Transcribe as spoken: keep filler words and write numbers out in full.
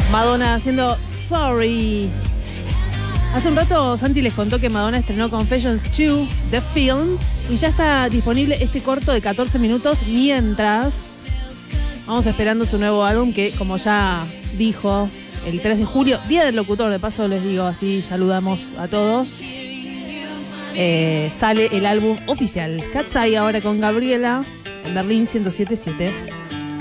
Madonna haciendo Sorry. Hace un rato Santi les contó que Madonna estrenó Confessions dos, The Film, y ya está disponible este corto de catorce minutos mientras vamos esperando su nuevo álbum que, como ya dijo, el tres de julio, Día del Locutor, de paso les digo así, saludamos a todos, eh, sale el álbum oficial. Cat's Eye ahora con Gabriela en Berlín ciento siete punto siete.